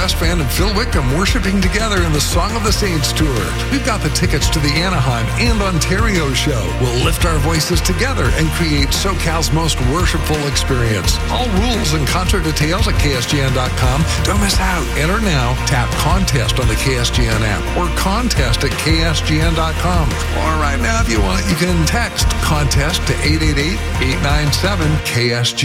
Brass Band and Phil Wickham worshiping together in the Song of the Saints tour. We've got the tickets to the Anaheim and Ontario show. We'll lift our voices together and create SoCal's most worshipful experience. All rules and concert details at KSGN.com. Don't miss out. Enter now. Tap contest on the KSGN app or contest at KSGN.com. Or right now, if you want, you can text contest to 888-897-KSGN.